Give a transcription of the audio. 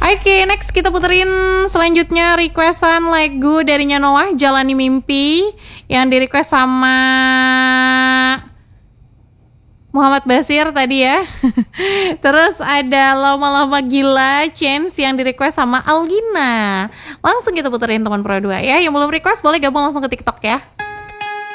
Oke, next kita puterin selanjutnya requestan lagu dari Noah, Jalani Mimpi, yang di request sama Muhammad Basir tadi ya. Terus ada Lama-Lama Gila Chance yang di request sama Algina. Langsung kita puterin teman Pro 2 ya. Yang belum request boleh gabung langsung ke TikTok ya.